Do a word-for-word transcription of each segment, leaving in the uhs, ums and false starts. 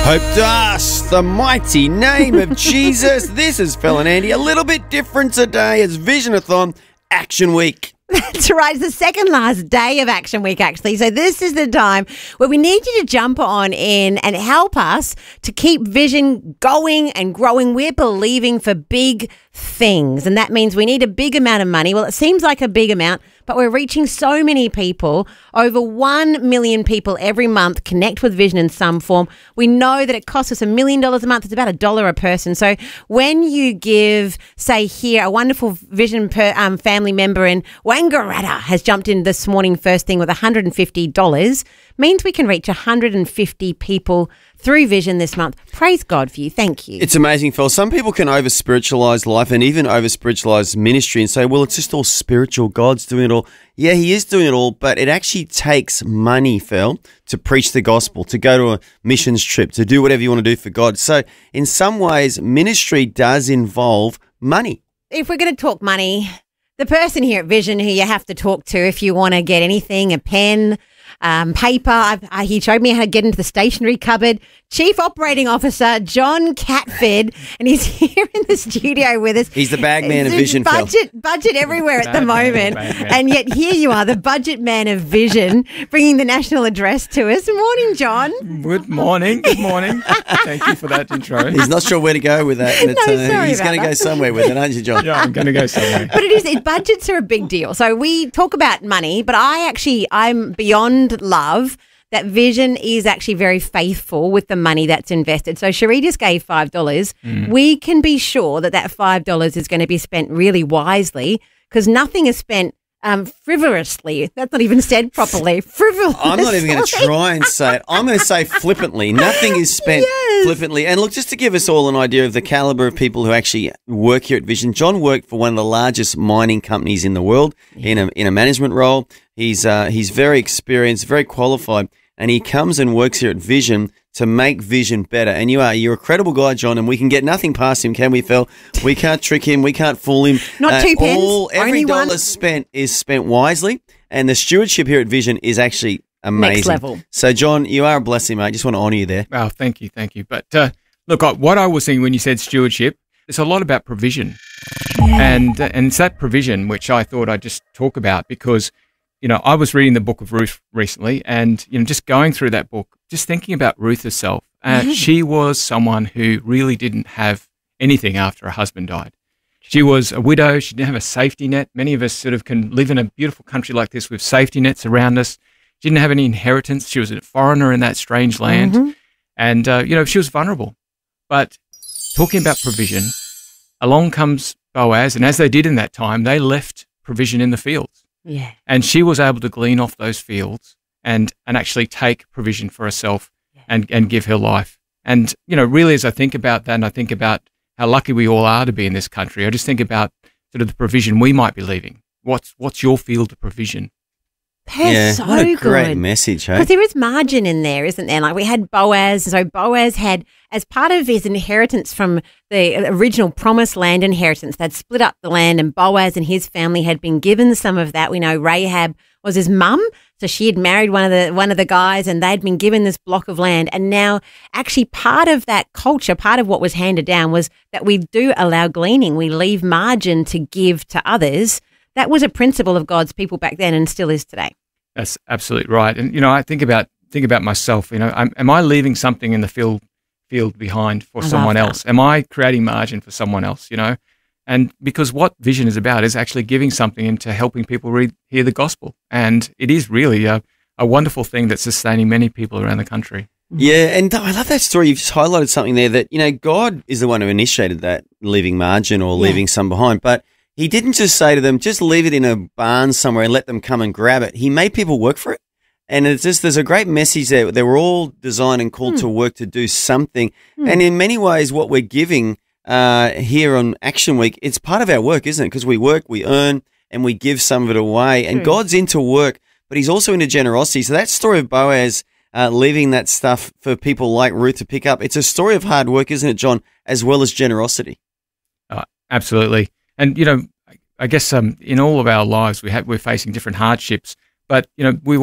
Hope Dust, the mighty name of Jesus. This is Phil and Andy. A little bit different today. It's Visionathon Action Week. That's right. It's the second last day of Action Week, actually. So this is the time where we need you to jump on in and help us to keep Vision going and growing. We're believing for big things, and that means we need a big amount of money. Well, it seems like a big amount, but we're reaching so many people. Over one million people every month connect with Vision in some form. We know that it costs us a million dollars a month. It's about a dollar a person. So when you give, say here, a wonderful Vision per, um, family member in Wangaratta has jumped in this morning first thing with one hundred fifty dollars, means we can reach one hundred fifty people through Vision this month. Praise God for you. Thank you. It's amazing, Phil. Some people can over-spiritualize life and even over-spiritualize ministry and say, well, it's just all spiritual. God's doing it all. Yeah, he is doing it all, but it actually takes money, Phil, to preach the gospel, to go to a missions trip, to do whatever you want to do for God. So in some ways, ministry does involve money. If we're going to talk money, the person here at Vision who you have to talk to if you want to get anything, a pen, um, paper, I've, I, he showed me how to get into the stationery cupboard. Chief Operating Officer John Catford, and he's here in the studio with us. He's the bag man of Vision, budget, Phil. Budget everywhere at the moment. And yet here you are, the budget man of Vision, bringing the national address to us. Morning, John. Good morning. Good morning. Thank you for that intro. He's not sure where to go with that. No, sorry He's going to go somewhere with it, aren't you, John? Yeah, I'm going to go somewhere. But it is, it, budgets are a big deal. So we talk about money, but I actually, I'm beyond love that Vision is actually very faithful with the money that's invested. So Cherie just gave five dollars. Mm. We can be sure that that five dollars is going to be spent really wisely, because nothing is spent um, frivolously. That's not even said properly. Frivolously. I'm not even going to try and say it. I'm going to say flippantly. Nothing is spent yes. flippantly. And look, just to give us all an idea of the caliber of people who actually work here at Vision, John worked for one of the largest mining companies in the world yeah. in a in a management role. He's uh, he's very experienced, very qualified, and he comes and works here at Vision to make Vision better. And you are, you're a credible guy, John, and we can get nothing past him, can we, Phil? We can't trick him. We can't fool him. Not two pence. All, every only dollar one. spent is spent wisely, and the stewardship here at Vision is actually amazing. Next level. So, John, you are a blessing, mate. I just want to honour you there. Oh, thank you, thank you. But uh, look, I, what I was thinking when you said stewardship, it's a lot about provision. Yeah. And, uh, and it's that provision which I thought I'd just talk about, because you know, I was reading the book of Ruth recently, and you know, just going through that book, just thinking about Ruth herself. Uh, mm-hmm. She was someone who really didn't have anything after her husband died. She was a widow. She didn't have a safety net. Many of us sort of can live in a beautiful country like this with safety nets around us. She didn't have any inheritance. She was a foreigner in that strange land, mm-hmm. and uh, you know, she was vulnerable. But talking about provision, along comes Boaz, and as they did in that time, they left provision in the fields. Yeah. And she was able to glean off those fields and, and actually take provision for herself yeah. and, and give her life. And, you know, really as I think about that, and I think about how lucky we all are to be in this country, I just think about sort of the provision we might be leaving. What's what's your field of provision? That's yeah, so what a good. great message, hey? Because there is margin in there, isn't there? Like we had Boaz. So Boaz had, as part of his inheritance from the original promised land inheritance, they'd split up the land, and Boaz and his family had been given some of that. We know Rahab was his mum, so she had married one of the one of the guys, and they'd been given this block of land. And now, actually, part of that culture, part of what was handed down was that we do allow gleaning. We leave margin to give to others. That was a principle of God's people back then, and still is today. That's absolutely right. And you know, I think about think about myself. You know, I'm, am I leaving something in the field field behind for I someone love else? that. Am I creating margin for someone else? You know, and because what Vision is about is actually giving something into helping people read hear the gospel, and it is really a, a wonderful thing that's sustaining many people around the country. Yeah, and I love that story. You've just highlighted something there that, you know, God is the one who initiated that leaving margin or Yeah. leaving some behind, but he didn't just say to them, just leave it in a barn somewhere and let them come and grab it. He made people work for it. And it's just, there's a great message there. They were all designed and called Hmm. to work to do something. Hmm. And in many ways, what we're giving uh, here on Action Week, it's part of our work, isn't it? Because we work, we earn, and we give some of it away. And True. God's into work, but he's also into generosity. So that story of Boaz uh, leaving that stuff for people like Ruth to pick up, it's a story of hard work, isn't it, John, as well as generosity? Uh, absolutely. And, you know, I guess um, in all of our lives we have, we're facing different hardships, but, you know, we've all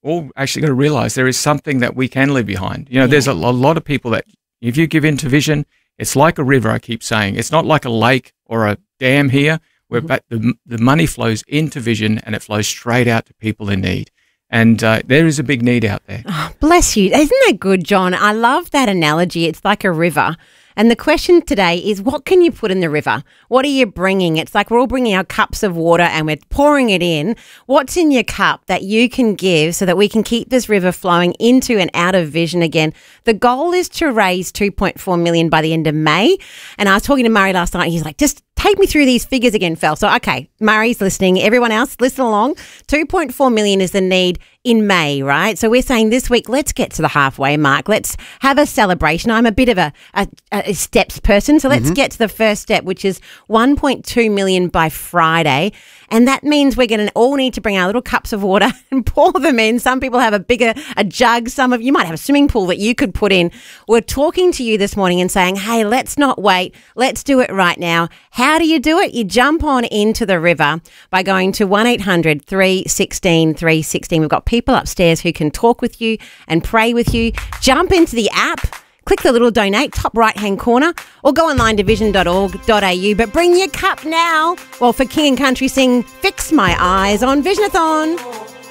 all actually got to realize there is something that we can leave behind. You know, yeah. there's a, a lot of people that if you give in to vision, it's like a river, I keep saying. It's not like a lake or a dam here, where mm-hmm. the, the money flows into vision and it flows straight out to people in need. And uh, there is a big need out there. Oh, bless you. Isn't that good, John? I love that analogy. It's like a river. And the question today is, what can you put in the river? What are you bringing? It's like we're all bringing our cups of water and we're pouring it in. What's in your cup that you can give so that we can keep this river flowing into and out of vision again? The goal is to raise two point four million dollars by the end of May. And I was talking to Murray last night. He's like, just take me through these figures again, Fel. So, okay, Murray's listening. Everyone else, listen along. two point four million dollars is the need in May, right? So we're saying this week, let's get to the halfway mark. Let's have a celebration. I'm a bit of a, a, a steps person, so let's mm-hmm. get to the first step, which is one point two million dollars by Friday. And that means we're going to all need to bring our little cups of water and pour them in. Some people have a bigger a jug. Some of you might have a swimming pool that you could put in. We're talking to you this morning and saying, hey, let's not wait. Let's do it right now. How do you do it? You jump on into the river by going to one eight hundred three one six three one six. We've got people upstairs who can talk with you and pray with you. Jump into the app. Click the little donate, top right-hand corner, or go online to vision dot org dot a u. But bring your cup now. Well, for King and Country, sing Fix My Eyes on Visionathon.